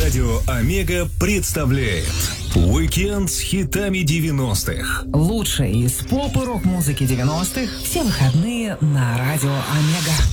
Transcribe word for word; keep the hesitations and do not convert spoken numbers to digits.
Радио Омега представляет Уикенд с хитами девяностых. Лучшее из поп и рок-музыки девяностых все выходные на Радио Омега.